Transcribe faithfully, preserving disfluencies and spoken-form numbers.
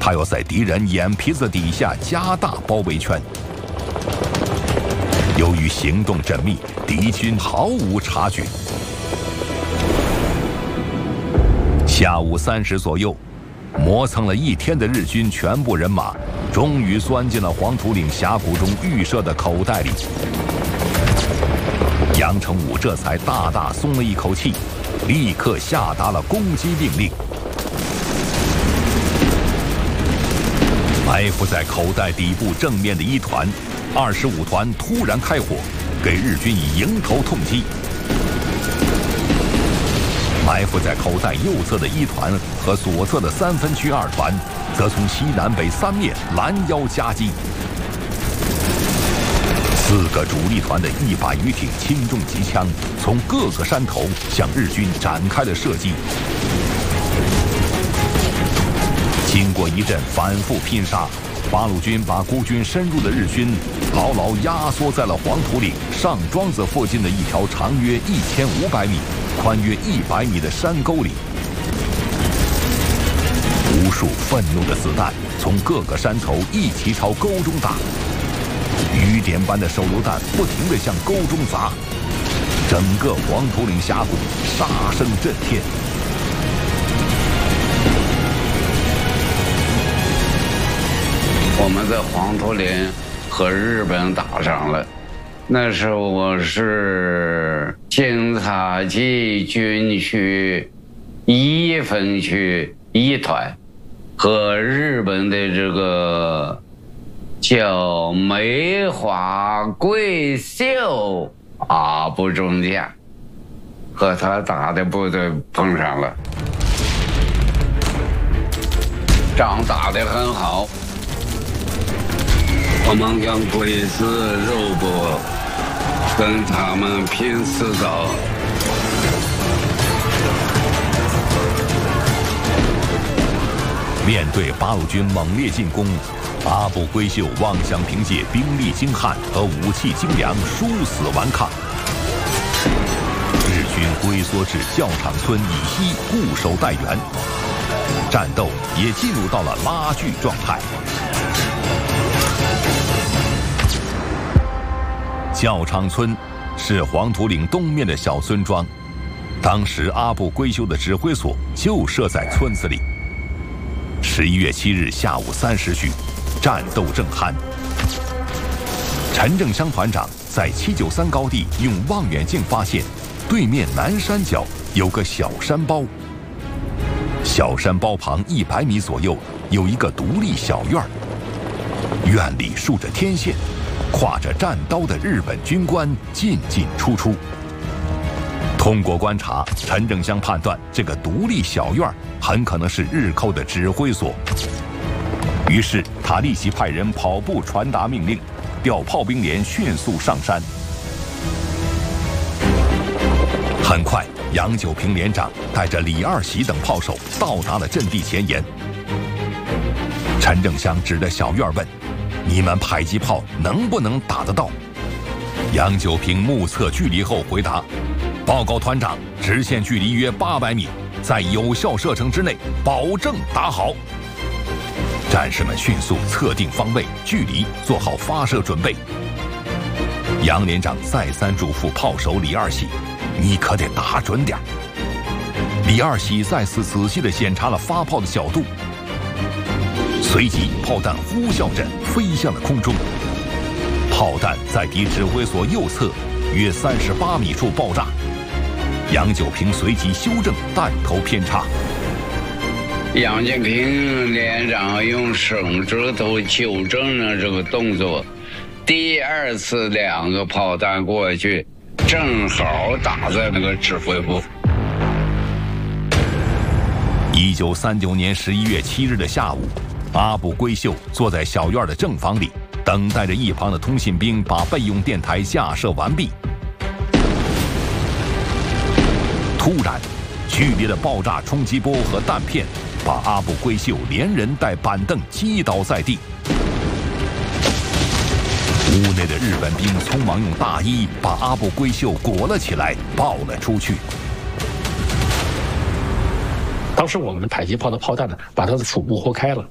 他要在敌人眼皮子底下加大包围圈。由于行动缜密，敌军毫无察觉。下午三时左右，磨蹭了一天的日军全部人马，终于钻进了黄土岭峡谷中预设的口袋里。杨成武这才大大松了一口气，立刻下达了攻击命令。埋伏在口袋底部正面的一团、二十五团突然开火，给日军以迎头痛击。埋伏在口袋右侧的一团和左侧的三分区二团，则从西南北三面拦腰夹击。四个主力团的一百余挺轻重机枪，从各个山头向日军展开了射击。经过一阵反复拼杀，八路军把孤军深入的日军牢牢压缩在了黄土岭上庄子附近的一条长约一千五百米、宽约一百米的山沟里。无数愤怒的子弹从各个山头一起朝沟中打，雨点般的手榴弹不停地向沟中砸，整个黄土岭峡谷杀声震天。 我们在黄土岭和日本打上了，那时候我是警察局军区一分区一团，和日本的这个叫梅花贵秀啊部中将，和他打的部队碰上了，仗打得很好。我们跟鬼子肉搏，跟他们拼死斗。 面对八路军猛烈进攻，阿部规秀妄想凭借兵力精悍和武器精良殊死顽抗。日军龟缩至教场村以西固守待援，战斗也进入到了拉锯状态。教场村是黄土岭东面的小村庄，当时阿部规秀的指挥所就设在村子里。十一月七日下午三时许，战斗正酣。陈正湘团长在七九三高地用望远镜发现，对面南山脚有个小山包。小山包旁一百米左右有一个独立小院，院里竖着天线，挎着战刀的日本军官进进出出。通过观察，陈正湘判断这个独立小院很可能是日寇的指挥所。于是他立即派人跑步传达命令，调炮兵连迅速上山。很快，杨九平连长带着李二喜等炮手到达了阵地前沿。陈正湘指着小院问：“你们迫击炮能不能打得到？”杨九平目测距离后回答：“报告团长，直线距离约八百米，在有效射程之内，保证打好。”战士们迅速测定方位、距离，做好发射准备。杨连长再三嘱咐炮手李二喜：“你可得打准点。”李二喜再次仔细地检查了发炮的角度，随即炮弹呼啸着飞向了空中。炮弹在敌指挥所右侧约三十八米处爆炸。杨九平随即修正弹头偏差。 杨建平连长用手指头纠正了这个动作，第二次两个炮弹过去，正好打在那个指挥部。 一九三九年十一月七日的下午，阿部规秀坐在小院的正房里，等待着一旁的通信兵把备用电台架设完毕。突然，剧烈的爆炸冲击波和弹片把阿部规秀连人带板凳击倒在地。屋内的日本兵匆忙用大衣把阿部规秀裹了起来，抱了出去。 当时我们迫击炮的炮弹呢，把他的腹部豁开了。